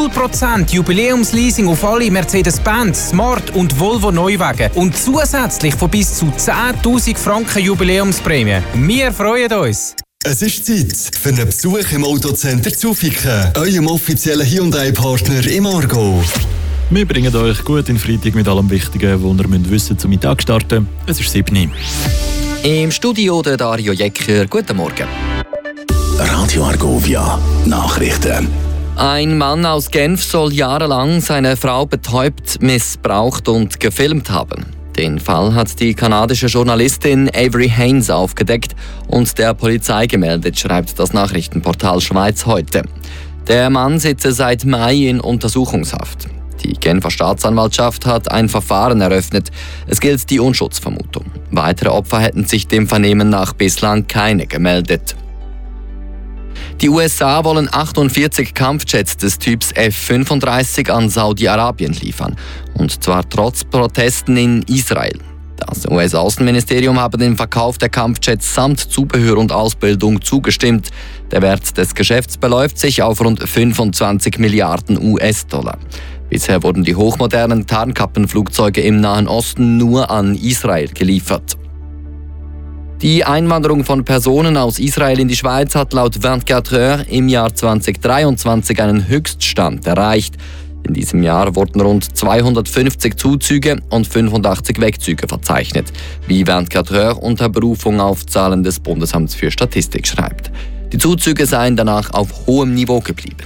0% Jubiläumsleasing auf alle Mercedes-Benz, Smart und Volvo Neuwagen und zusätzlich von bis zu 10'000 Franken Jubiläumsprämie. Wir freuen uns! Es ist Zeit für einen Besuch im Autocenter Zufiken, eurem offiziellen Hyundai-Partner im Aargau. Wir bringen euch gut in Freitag mit allem Wichtigen, was ihr wissen müsst zum Mittag starten. Es ist 7 Uhr. Im Studio der Dario Jecker. Guten Morgen. Radio Argovia Nachrichten. Ein Mann aus Genf soll jahrelang seine Frau betäubt, missbraucht und gefilmt haben. Den Fall hat die kanadische Journalistin Avery Haynes aufgedeckt und der Polizei gemeldet, schreibt das Nachrichtenportal Schweiz heute. Der Mann sitze seit Mai in Untersuchungshaft. Die Genfer Staatsanwaltschaft hat ein Verfahren eröffnet. Es gilt die Unschuldsvermutung. Weitere Opfer hätten sich dem Vernehmen nach bislang keine gemeldet. Die USA wollen 48 Kampfjets des Typs F-35 an Saudi-Arabien liefern. Und zwar trotz Protesten in Israel. Das US-Außenministerium habe dem Verkauf der Kampfjets samt Zubehör und Ausbildung zugestimmt. Der Wert des Geschäfts beläuft sich auf rund 25 Milliarden US-Dollar. Bisher wurden die hochmodernen Tarnkappenflugzeuge im Nahen Osten nur an Israel geliefert. Die Einwanderung von Personen aus Israel in die Schweiz hat laut 24 Heures im Jahr 2023 einen Höchststand erreicht. In diesem Jahr wurden rund 250 Zuzüge und 85 Wegzüge verzeichnet, wie 24 Heures unter Berufung auf Zahlen des Bundesamts für Statistik schreibt. Die Zuzüge seien danach auf hohem Niveau geblieben.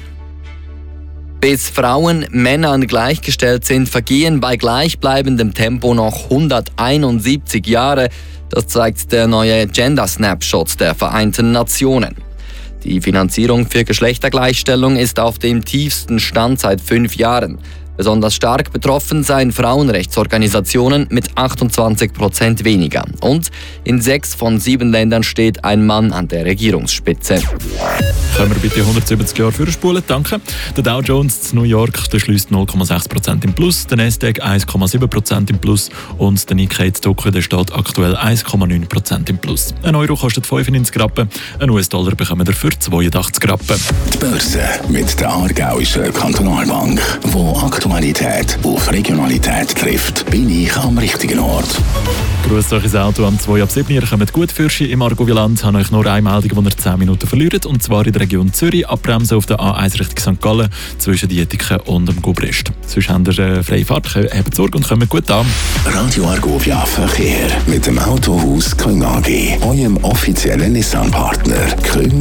Bis Frauen Männern gleichgestellt sind, vergehen bei gleichbleibendem Tempo noch 171 Jahre. Das zeigt der neue Gender Snapshot der Vereinten Nationen. Die Finanzierung für Geschlechtergleichstellung ist auf dem tiefsten Stand seit 5 Jahren. Besonders stark betroffen seien Frauenrechtsorganisationen mit 28% weniger. Und in 6 von 7 Ländern steht ein Mann an der Regierungsspitze. Können wir bitte 170 Jahre vorspulen? Danke. Der Dow Jones in New York der schließt 0,6% im Plus, der Nasdaq 1,7% im Plus und der Nikkei Tokyo der steht aktuell 1,9% im Plus. Ein Euro kostet 95 Rappen, ein US-Dollar bekommen wir für 82 Rappen. Die Börse mit der Aargauischen Kantonalbank, wo Aktualität auf Regionalität trifft, bin ich am richtigen Ort. Grüß euch ins Auto am 2 ab 7. Ihr kommt gut für Sie im Aargauerland. Ich habe euch nur eine Meldung, die ihr 10 Minuten verliert. Und zwar in der Region Zürich. Abbremsen auf der A1 Richtung St. Gallen zwischen Dietiken und dem Gubrist. Sonst habt ihr freie Fahrt, habt Sorge und kommt gut an. Radio Argovia Verkehr mit dem Autohaus Küng AG, eurem offiziellen Nissan-Partner.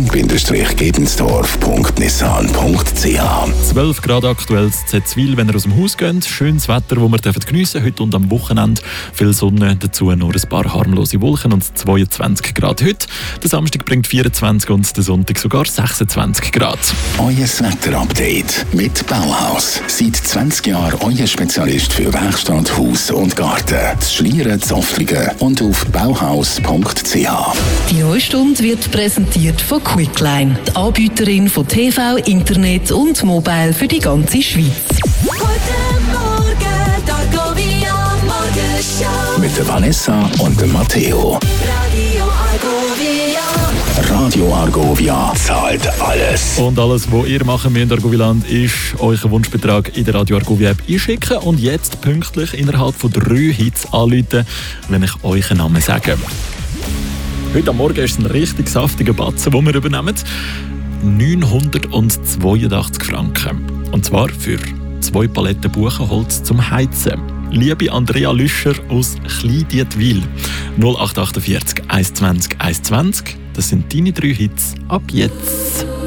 küng-betresdorf.nissan.ch 12 Grad aktuell in Zetzwil, wenn ihr aus dem Haus geht. Schönes Wetter, das wir geniessen dürfen heute und am Wochenende. Viel Sonne, dazu nur ein paar harmlose Wolken und 22 Grad heute. Der Samstag bringt 24 und der Sonntag sogar 26 Grad. Euer Wetterupdate mit Bauhaus. Seit 20 Jahren euer Spezialist für Werkstatt, Haus und Garten. Das Schlieren, Zoftlingen und auf bauhaus.ch. Die neue Stunde wird präsentiert von Quickline, die Anbieterin von TV, Internet und Mobile für die ganze Schweiz. Guten Morgen, Argovia Morgenshow. Mit der Vanessa und dem Matteo. Radio Argovia. Radio Argovia zahlt alles. Und alles, was ihr machen müsst, Argoviland, ist euren Wunschbetrag in der Radio Argovia App einschicken und jetzt pünktlich innerhalb von 3 Hits anrufen, wenn ich euch einen Namen sage. Heute am Morgen ist es ein richtig saftiger Batzen, den wir übernehmen. 982 Franken. Und zwar für 2 Paletten Buchenholz zum Heizen. Liebe Andrea Lüscher aus Kleindietwil. 0848 120 120. Das sind deine 3 Hits ab jetzt.